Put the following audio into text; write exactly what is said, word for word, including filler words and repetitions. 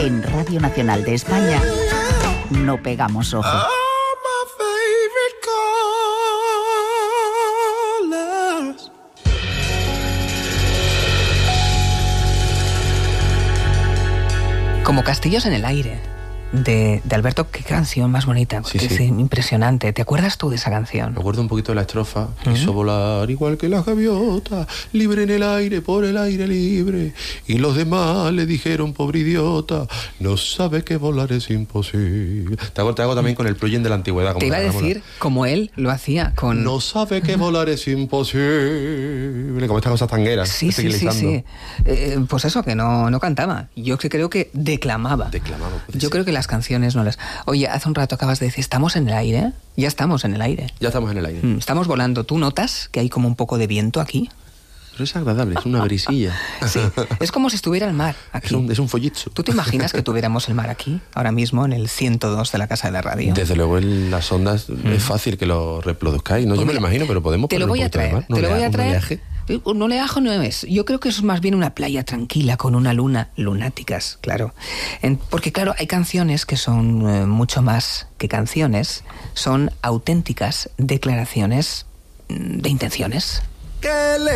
En Radio Nacional de España no pegamos ojo. Como Castillos en el aire, de, de Alberto. Qué canción más bonita, Sí, es sí. impresionante. ¿Te acuerdas tú de esa canción? Me acuerdo un poquito de la estrofa. Quiso volar igual que la gaviota, libre en el aire, por el aire libre. Y los demás le dijeron, pobre idiota, no sabe que volar es imposible. Te hago, te hago también con el plugin de la antigüedad. Como Te iba a la- como decir, como él lo hacía con... la- No sabe que volar es imposible. Como estas cosas tangueras. Sí, sí, sí, estilizando. sí. Eh, pues eso, que no, no cantaba. Yo que creo que declamaba. Declamaba, puede Yo ser. creo que las canciones no las... Oye, hace un rato acabas de decir, ¿estamos en el aire? Ya estamos en el aire. Ya estamos en el aire. Mm, Estamos volando. ¿Tú notas que hay como un poco de viento aquí? Pero es agradable, es una brisilla. Sí. Es como si estuviera el mar aquí. Es un, es un follitzo. ¿Tú te imaginas que tuviéramos el mar aquí, ahora mismo, en el ciento dos de la Casa de la Radio? Desde luego en las ondas es fácil que lo reproduzcáis. No, Pues yo me lo mira, imagino, pero podemos te lo ponerle voy un a poquito de traer, mar. te lo voy a ¿Un traer. oleaje? Un oleaje no es. Yo creo que eso es más bien una playa tranquila con una luna, lunáticas, claro. En- porque claro, hay canciones que son eh, mucho más que canciones, son auténticas declaraciones mm, de intenciones. Que le